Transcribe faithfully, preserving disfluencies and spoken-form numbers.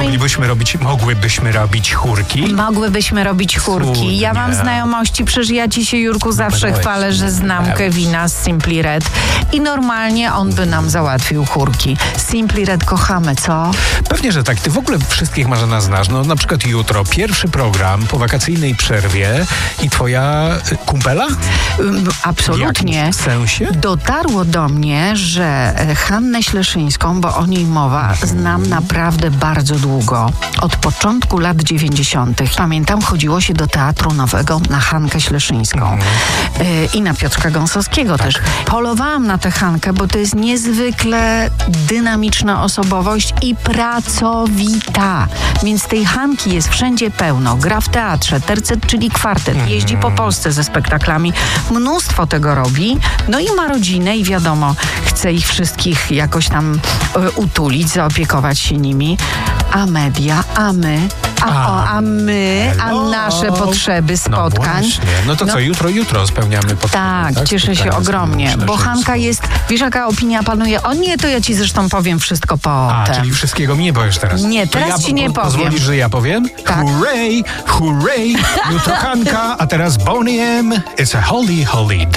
Moglibyśmy robić, mogłybyśmy robić chórki? Mogłybyśmy robić chórki. Cudnie. Ja mam znajomości, przecież ja ci się, Jurku, zawsze Dałeś. chwalę, że znam Dałeś. Kevina z Simply Red i normalnie on by nam załatwił chórki. Simply Red kochamy, co? Pewnie, że tak. Ty w ogóle wszystkich Marzena znasz. No na przykład jutro pierwszy program po wakacyjnej przerwie i twoja y, kumpela? Ym, Absolutnie. W jakimś sensie? Dotarło do mnie, że e, Hannę Śleszyńską, bo o niej mowa, znam naprawdę bardzo długo. Od początku lat dziewięćdziesiątych. Pamiętam, chodziło się do Teatru Nowego na Hankę Śleszyńską. E, I na Piotrka Gąsowskiego też. Polowałam na tę Hankę, bo to jest niezwykle dynamiczna osobowość i pracowita. Więc tej Hanki jest wszędzie pełno. Gra w teatrze, tercet, czyli kwartet. Jeździ po Polsce ze spektaklami. Mnóstwo tego robi. No i ma rodzinę i wiadomo, chce ich wszystkich jakoś tam e, utulić, zaopiekować się nimi. A media, a my, a, A, o, a my, a hello. nasze potrzeby spotkań. No właśnie. No to co, jutro, jutro spełniamy potrzeby. Tak, cieszę się Spotkania z ogromnie, Hanną bo Śleszyńską. Hanka jest, wiesz jaka opinia panuje? O nie, to ja ci zresztą powiem wszystko A, potem. czyli wszystkiego mi nie powiesz teraz. Nie, To teraz ja ci nie po- powiem. Pozwolisz, że ja powiem? Tak. Hooray, hooray, jutro Hanka, a teraz Boney M. It's a holy, holy